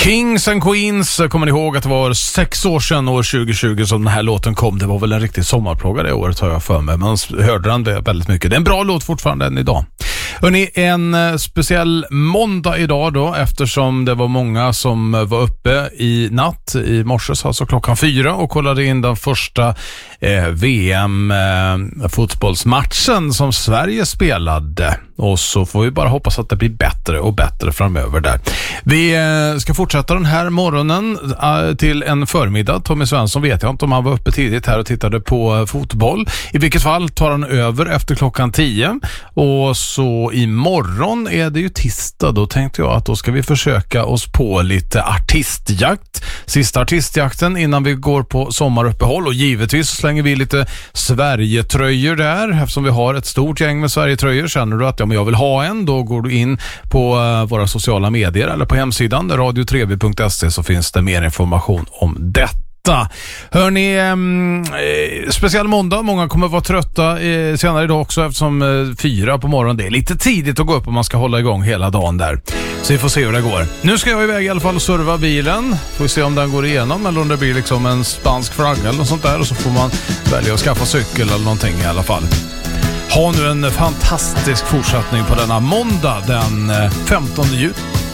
Kings and Queens, kommer ni ihåg att det var 6 år sedan, år 2020, som den här låten kom. Det var väl en riktig sommarplåga det året, har jag för mig. Man hörde den väldigt mycket. Det är en bra låt fortfarande än idag. Hörrni, en speciell måndag idag då, eftersom det var många som var uppe i natt, i morse, alltså klockan 4, och kollade in den första VM-fotbollsmatchen som Sverige spelade. Och så får vi bara hoppas att det blir bättre och bättre framöver där. Vi ska fortsätta den här morgonen till en förmiddag. Tommy Svensson vet jag inte om han var uppe tidigt här och tittade på fotboll. I vilket fall tar han över efter klockan 10. Och så imorgon är det ju tisdag. Då tänkte jag att då ska vi försöka oss på lite artistjakt. Sista artistjakten innan vi går på sommaruppehåll. Och givetvis slänger vi lite Sverigetröjor där. Eftersom vi har ett stort gäng med Sverigetröjor. Känner du att jag vill ha en, då går du in på våra sociala medier eller på hemsidan radio3v.se, så finns det mer information om detta. Hörrni, speciell måndag. Många kommer vara trötta senare idag också, eftersom 4 på morgonen, det är lite tidigt att gå upp om man ska hålla igång hela dagen där. Så vi får se hur det går. Nu ska jag iväg i alla fall och serva bilen. Får vi se om den går igenom eller om det blir liksom en spansk flagga eller något sånt där, och så får man välja att skaffa cykel eller någonting i alla fall. Ha nu en fantastisk fortsättning på denna måndag den 15 juni.